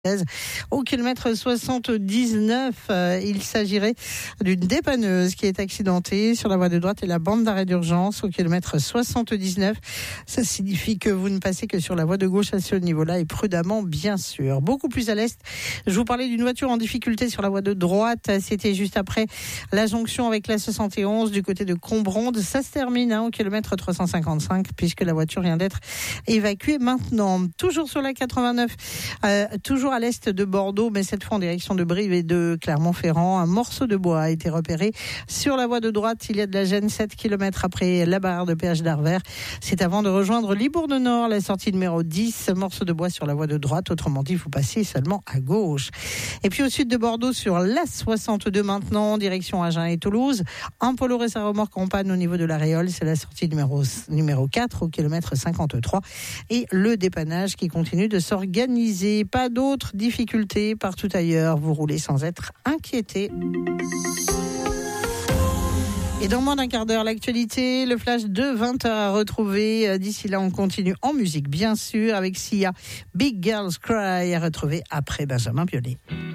Au kilomètre 79, il s'agirait d'une dépanneuse qui est accidentée sur la voie de droite et la bande d'arrêt d'urgence au kilomètre 79. Ça signifie que vous ne passez que sur la voie de gauche à ce niveau-là et prudemment, bien sûr. Beaucoup plus à l'est, je vous parlais d'une voiture en difficulté sur la voie de droite. C'était juste après la jonction avec la 71 du côté de Combronde. Ça se termine au kilomètre 355 puisque la voiture vient d'être évacuée maintenant. Toujours sur la 89, toujours à l'est de Bordeaux, mais cette fois en direction de Brive et de Clermont-Ferrand. Un morceau de bois a été repéré sur la voie de droite. Il y a de la gêne 7 km après la barrière de péage d'Arvers. C'est avant de rejoindre Libourne-Nord, la sortie numéro 10. Morceau de bois sur la voie de droite. Autrement dit, vous passez seulement à gauche. Et puis au sud de Bordeaux, sur la 62 maintenant, direction Agen et Toulouse. Un polo réserve remorque en panne au niveau de la Réole. C'est la sortie numéro 4 au kilomètre 53. Et le dépannage qui continue de s'organiser. Pas d'autres difficultés partout ailleurs. Vous roulez sans être inquiété. Et dans moins d'un quart d'heure, l'actualité, le flash de 20h à retrouver. D'ici là, on continue en musique, bien sûr, avec Sia. Big Girls Cry à retrouver après Benjamin Biolay.